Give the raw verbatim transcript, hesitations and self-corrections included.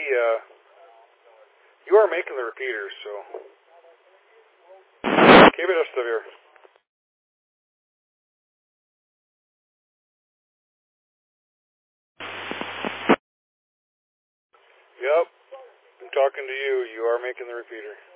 uh, you are making the repeaters, so. Keep it up, here. Yep, I'm talking to you. You are making the repeater.